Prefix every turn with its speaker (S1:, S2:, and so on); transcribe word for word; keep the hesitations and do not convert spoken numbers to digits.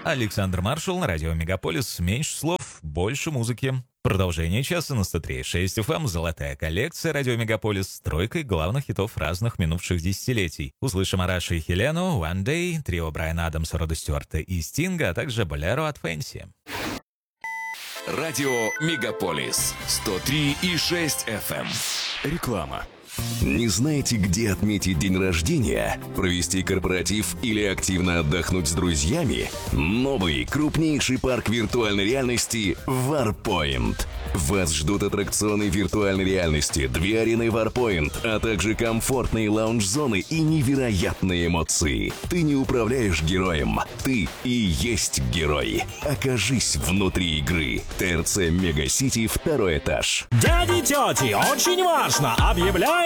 S1: Александр Маршал на радио Мегаполис. Меньше слов, больше музыки. Продолжение часа на сто три и шесть эф эм. Золотая коллекция радио Мегаполис с тройкой главных хитов разных минувших десятилетий. Услышим Арашу и Хелену, One Day, трио Брайана Адамса, Рода Стюарта и Стинга, а также Болеро от Фэнси.
S2: Радио Мегаполис сто три и шесть эф эм. Реклама.
S3: Не знаете, где отметить день рождения, провести корпоратив или активно отдохнуть с друзьями? Новый, крупнейший парк виртуальной реальности Warpoint. Вас ждут аттракционы виртуальной реальности, две арены Warpoint, а также комфортные лаунж-зоны и невероятные эмоции. Ты не управляешь героем, ты и есть герой. Окажись внутри игры. ТРЦ Мегасити, второй этаж.
S4: Дяди, тети, очень важно! Объявляем